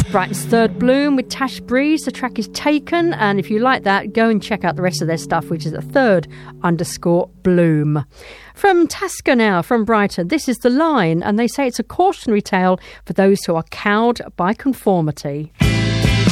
Brighton's Third Bloom with Tash Breeze. The track is Taken, and if you like that, go and check out the rest of their stuff, which is at third_bloom. From Tasker now, from Brighton, this is The Line, and they say it's a cautionary tale for those who are cowed by conformity.